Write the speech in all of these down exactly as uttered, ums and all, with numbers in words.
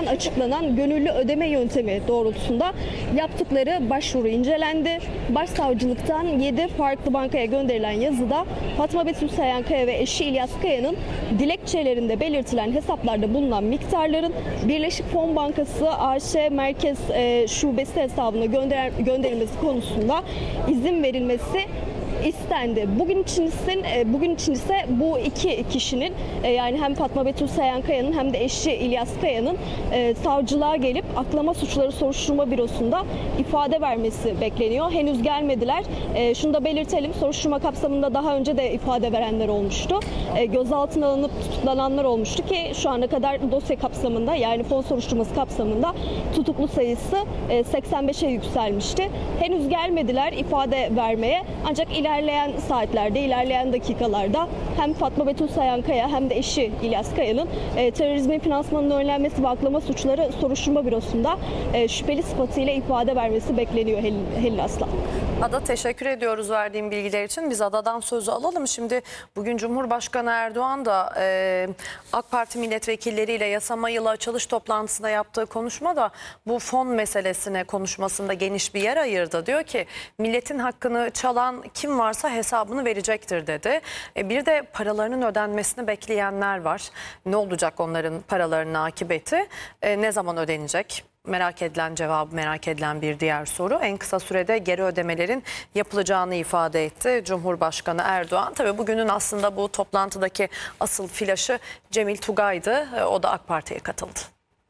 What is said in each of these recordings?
açıklanan gönüllü ödeme yöntemi doğrultusunda yaptıkları başvuru incelendi. Başsavcılıktan yedi farklı bankaya gönderilen yazıda Fatma Betül Sayankaya ve eşi İlyas Kaya'nın dilekçelerinde belirtilen hesaplarda bulunan miktarların Birleşik Fon Bankası A Ş Merkez e, Şubesi hesabına gönder gönderilmesi konusunda izin verilmesi istendi. Bugün için ise, bugün için ise bu iki kişinin yani hem Fatma Betül Sayankaya'nın hem de eşi İlyas Kaya'nın savcılığa gelip aklama suçları soruşturma bürosunda ifade vermesi bekleniyor. Henüz gelmediler. Şunu da belirtelim. Soruşturma kapsamında daha önce de ifade verenler olmuştu. Gözaltına alınıp tutuklananlar olmuştu ki şu ana kadar dosya kapsamında yani fon soruşturması kapsamında tutuklu sayısı seksen beşe yükselmişti. Henüz gelmediler ifade vermeye. Ancak ilerleyen saatlerde, ilerleyen dakikalarda hem Fatma Betül Sayankaya hem de eşi İlyas Kaya'nın e, terörizmin finansmanının önlenmesi ve aklama suçları soruşturma bürosunda e, şüpheli sıfatıyla ifade vermesi bekleniyor Helin, Helin Aslan. Ada, teşekkür ediyoruz verdiğim bilgiler için. Biz Ada'dan sözü alalım. Şimdi bugün Cumhurbaşkanı Erdoğan da e, AK Parti milletvekilleriyle yasama yılı açılış toplantısında yaptığı konuşmada bu fon meselesine konuşmasında geniş bir yer ayırdı. Diyor ki milletin hakkını çalan kim varsa hesabını verecektir dedi. E, bir de paralarının ödenmesini bekleyenler var. Ne olacak onların paralarının akıbeti? E, ne zaman ödenecek? Merak edilen cevabı merak edilen bir diğer soru. En kısa sürede geri ödemelerin yapılacağını ifade etti Cumhurbaşkanı Erdoğan. Tabii bugünün aslında bu toplantıdaki asıl flaşı Cemil Tugay'dı. O da AK Parti'ye katıldı.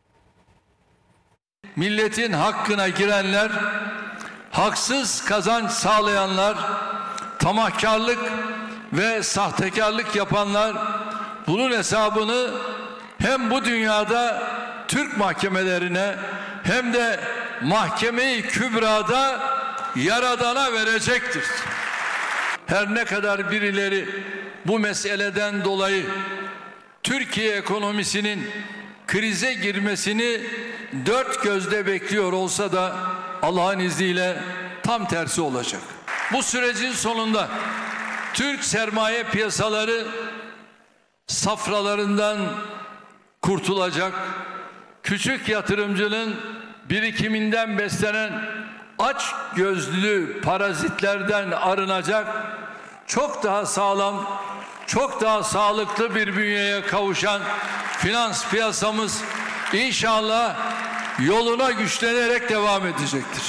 Milletin hakkına girenler, haksız kazanç sağlayanlar, tamahkarlık ve sahtekarlık yapanlar bunun hesabını hem bu dünyada Türk mahkemelerine hem de Mahkeme-i Kübra'da Yaradan'a verecektir. Her ne kadar birileri bu meseleden dolayı Türkiye ekonomisinin krize girmesini dört gözle bekliyor olsa da Allah'ın izniyle tam tersi olacak. Bu sürecin sonunda Türk sermaye piyasaları safralarından kurtulacak, küçük yatırımcının birikiminden beslenen aç gözlü parazitlerden arınacak, çok daha sağlam, çok daha sağlıklı bir bünyeye kavuşan finans piyasamız inşallah yoluna güçlenerek devam edecektir.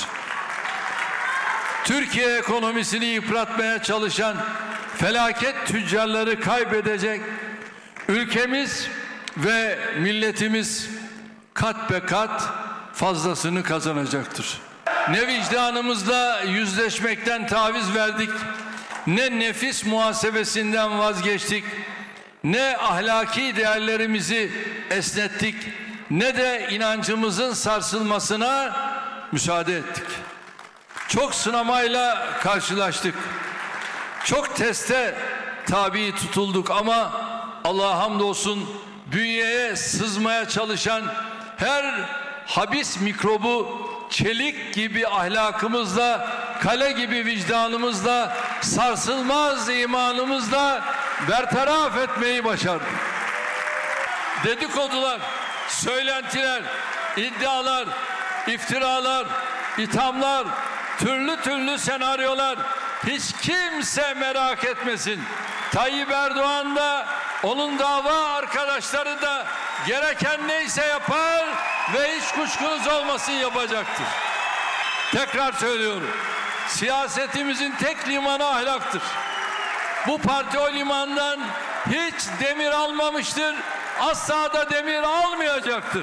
Türkiye ekonomisini yıpratmaya çalışan felaket tüccarları kaybedecek, ülkemiz ve milletimiz kat be kat fazlasını kazanacaktır. Ne vicdanımızla yüzleşmekten taviz verdik, ne nefis muhasebesinden vazgeçtik, ne ahlaki değerlerimizi esnettik, ne de inancımızın sarsılmasına müsaade ettik. Çok sınamayla karşılaştık, çok teste tabi tutulduk ama Allah'a hamdolsun bünyeye sızmaya çalışan her habis mikrobu çelik gibi ahlakımızla, kale gibi vicdanımızla, sarsılmaz imanımızla bertaraf etmeyi başardık. Dedikodular, söylentiler, iddialar, iftiralar, ithamlar, türlü türlü senaryolar hiç kimse merak etmesin. Tayyip Erdoğan da onun dava arkadaşları da gereken neyse yapar ve hiç kuşkunuz olmasın yapacaktır. Tekrar söylüyorum. Siyasetimizin tek limanı ahlaktır. Bu parti o limandan hiç demir almamıştır. Asla da demir almayacaktır.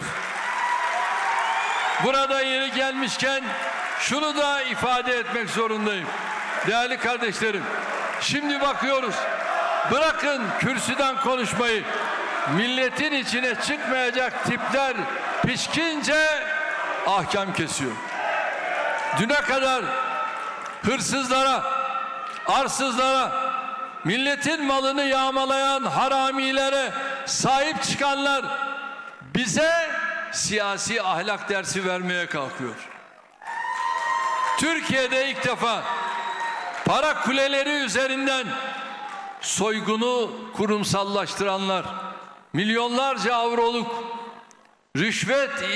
Burada yeri gelmişken şunu da ifade etmek zorundayım. Değerli kardeşlerim, şimdi bakıyoruz. Bırakın kürsüden konuşmayı. Milletin içine çıkmayacak tipler pişkince ahkam kesiyor. Düne kadar hırsızlara, arsızlara, milletin malını yağmalayan haramilere sahip çıkanlar bize siyasi ahlak dersi vermeye kalkıyor. Türkiye'de ilk defa para kuleleri üzerinden soygunu kurumsallaştıranlar, milyonlarca avroluk rüşvet